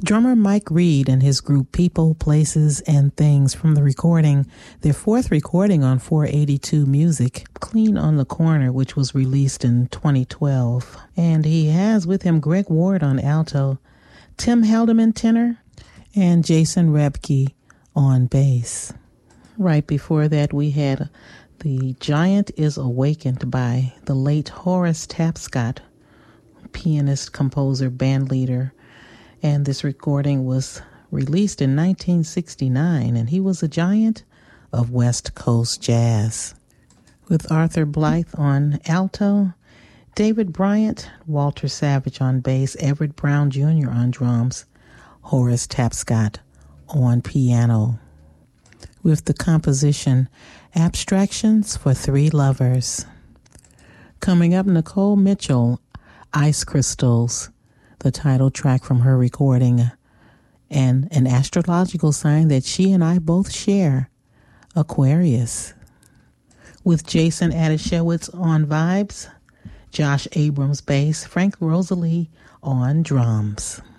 Drummer Mike Reed and his group People, Places, and Things from the recording, their fourth recording on 482 Music, Clean on the Corner, which was released in 2012. And he has with him Greg Ward on alto, Tim Haldeman tenor, and Jason Rebke on bass. Right before that, we had The Giant is Awakened by the late Horace Tapscott, pianist, composer, bandleader. And this recording was released in 1969, and he was a giant of West Coast jazz. With Arthur Blythe on alto, David Bryant, Walter Savage on bass, Everett Brown Jr. on drums, Horace Tapscott on piano. With the composition Abstractions for Three Lovers. Coming up, Nicole Mitchell, Ice Crystals, the title track from her recording, and an astrological sign that she and I both share, Aquarius. With Jason Adishewitz on vibes, Josh Abrams bass, Frank Rosalie on drums.